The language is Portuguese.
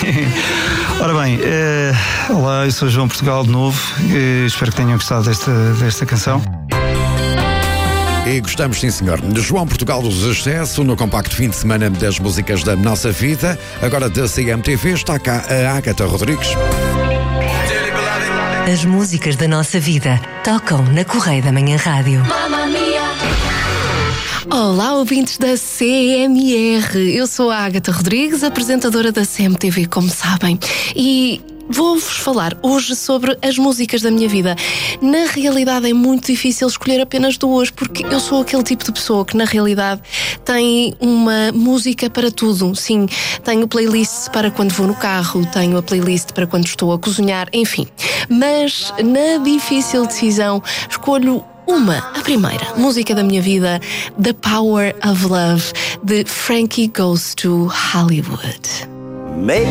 Ora bem, olá, eu sou João Portugal de novo, espero que tenham gostado desta canção. E gostamos, sim senhor, de João Portugal do Sucesso no compacto fim de semana das músicas da nossa vida. Agora da CMTV está cá a Ágata Rodrigues. As músicas da nossa vida tocam na Correia da Manhã Rádio. Olá, ouvintes da CMR. Eu sou a Ágata Rodrigues, apresentadora da CMTV, como sabem. E vou-vos falar hoje sobre as músicas da minha vida. Na realidade é muito difícil escolher apenas duas, porque eu sou aquele tipo de pessoa que na realidade tem uma música para tudo. Sim, tenho playlist para quando vou no carro, tenho a playlist para quando estou a cozinhar, enfim. Mas na difícil decisão escolho a primeira música da minha vida, The Power of Love, de Frankie Goes to Hollywood.